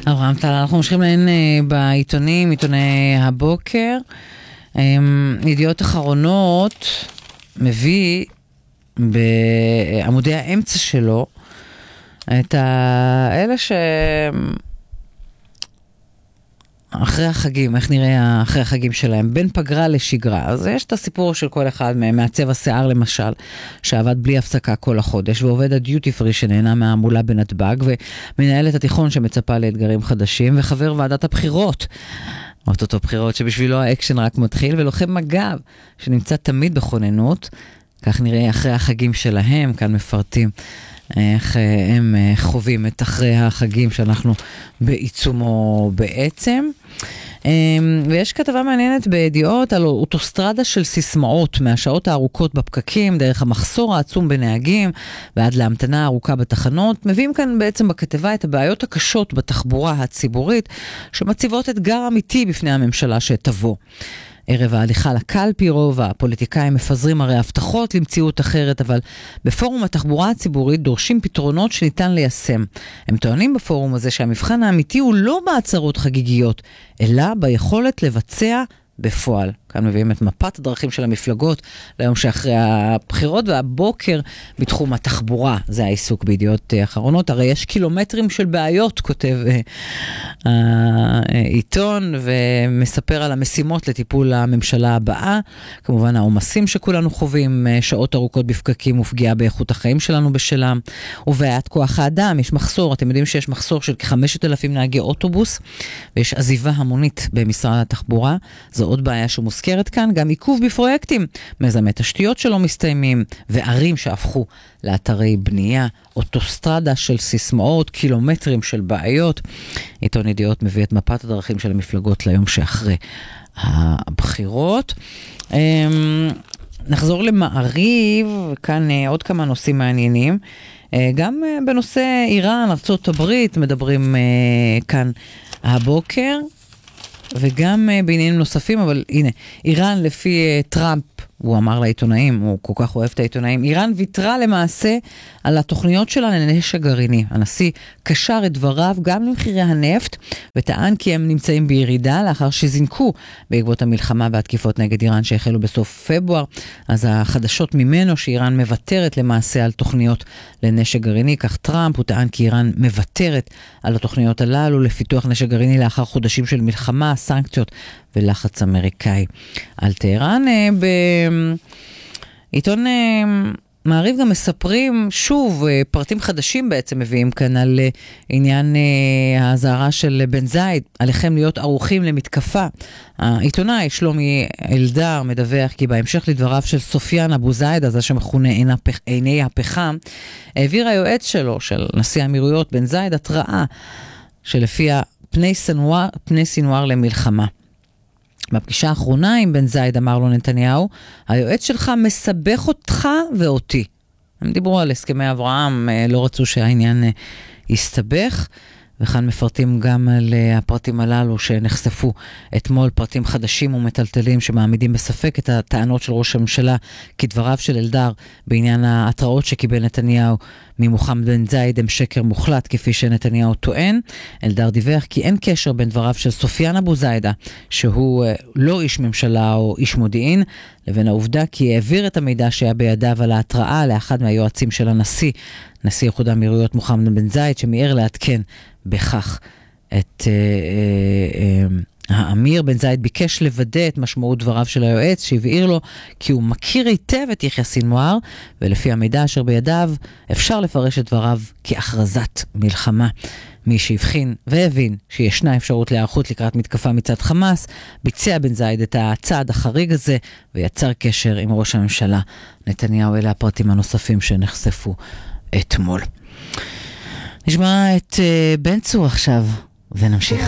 אברהם טל, אנחנו ממשיכים להן בעיתונים, עיתוני הבוקר. ידיעות אחרונות מביא בעמודי האמצע שלו את אלה אחרי החגים, איך נראה אחרי החגים שלהם, בין פגרה לשגרה. אז יש את הסיפור של כל אחד מעצב השיער למשל, שעבד בלי הפסקה כל החודש, ועובד הדיוטי פרי שנהנה מהמולה בנתב"ג, ומנהל את התיכון שמצפה לאתגרים חדשים, וחבר ועדת הבחירות, אותו בחירות שבשבילו האקשן רק מתחיל, ולוחם מג"ב שנמצא תמיד בכוננות. כך נראה אחרי החגים שלהם, כאן מפרטים איך הם חווים את אחרי החגים שאנחנו בעיצומו בעצם. ויש כתבה מעניינת בידיעות על אוטוסטרדה של סיסמאות מהשעות הארוכות בפקקים, דרך המחסור העצום בנהגים ועד להמתנה הארוכה בתחנות. מביאים כאן בעצם בכתבה את הבעיות הקשות בתחבורה הציבורית שמציבות אתגר אמיתי בפני הממשלה שתבוא. ערב ההליכה לקלפי, רוב הפוליטיקאים מפזרים הרי הבטחות למציאות אחרת, אבל בפורום התחבורה הציבורית דורשים פתרונות שניתן ליישם. הם טוענים בפורום הזה שהמבחן האמיתי הוא לא בהצהרות חגיגיות, אלא ביכולת לבצע בפועל. כאן מביאים את מפת הדרכים של המפלגות ליום שאחרי הבחירות, והבוקר בתחום התחבורה, זה העיסוק בידיעות אחרונות. הרי יש קילומטרים של בעיות, כותב העיתון, ומספר על המשימות לטיפול הממשלה הבאה. כמובן העומסים שכולנו חווים, שעות ארוכות בפקקים ופגיעה באיכות החיים שלנו בשלם, ובעיית כוח האדם. יש מחסור, אתם יודעים שיש מחסור של כ5,000 נהגי אוטובוס, ויש עזיבה המונית במשרד התחבורה. זו עוד בעיה שמוזכרת כאן, גם עיכוב בפרויקטים, מיזמי תשתיות שלא מסתיימים, וערים שהפכו לאתרי בנייה, אוטוסטרדה של סיסמאות, קילומטרים של בעיות. עיתון ידיעות מביא את מפת הדרכים של המפלגות ליום שאחרי הבחירות. נחזור למעריב, כאן עוד כמה נושאים מעניינים. גם בנושא איראן, ארצות הברית, מדברים כאן הבוקר. וגם בעניינים נוספים, אבל הנה, איראן לפי טראמפ, הוא אמר לעיתונאים, הוא כל כך אוהב את העיתונאים, איראן ויתרה למעשה על התוכניות שלה לנשק גרעיני. הנשיא קשר את דבריו גם למחירי הנפט, וטען כי הם נמצאים בירידה לאחר שזינקו בעקבות המלחמה והתקיפות נגד איראן שהחלו בסוף פברואר. אז החדשות ממנו שאיראן מוותרת למעשה על תוכניות לנשק גרעיני, כך טראמפ, הוא טען כי איראן מוותרת על התוכניות הללו לפיתוח נשק גרעיני לאחר חודשים של מלחמה, סנקציות ולחץ אמריקאי על טהרן. בעיתון מעריב גם מספרים שוב, פרטים חדשים בעצם מביאים כאן על עניין ההזהרה של בן זייד, עליכם להיות ערוכים למתקפה. העיתונאי שלומי אלדר מדווח כי בהמשך לדבריו של סופיאן אבו זייד, הזה שמכונה עיני הפחם, העביר היועץ שלו, של נשיא האמירויות בן זייד, התראה שלפיה פני סינואר למלחמה. בפגישה האחרונה עם בן זייד אמר לו נתניהו, היועץ שלך מסבך אותך ואותי. הם דיברו על הסכמי אברהם, לא רצו שהעניין יסתבך, וכאן מפרטים גם על הפרטים הללו שנחשפו אתמול, פרטים חדשים ומטלטלים שמעמידים בספק את הטענות של ראש הממשלה, כי דבריו של אלדר בעניין ההתראות שקיבל נתניהו ממוחמד בן זייד הם שקר מוחלט, כפי שנתניהו טוען. אלדר דיווח כי אין קשר בין דבריו של סופיאן אבו זיידה, שהוא לא איש ממשלה או איש מודיעין, לבין העובדה כי העביר את המידע שהיה בידיו על ההתראה לאחד מהיועצים של נשיא איחוד האמירויות מוחמד בן זייד, שמיהר לעדכן בכך את האמיר. בן זייד ביקש לוודא את משמעות דבריו של היועץ, שהבהיר לו כי הוא מכיר היטב את יחיא סינואר, ולפי המידע אשר בידיו אפשר לפרש את דבריו כהכרזת מלחמה. מי שהבחין והבין שישנה אפשרות להיערכות לקראת מתקפה מצד חמאס, ביצע בן זייד את הצעד החריג הזה ויצר קשר עם ראש הממשלה נתניהו. אלה הפרטים הנוספים שנחשפו אתמול. נשמע את בן צור עכשיו ונמשיך.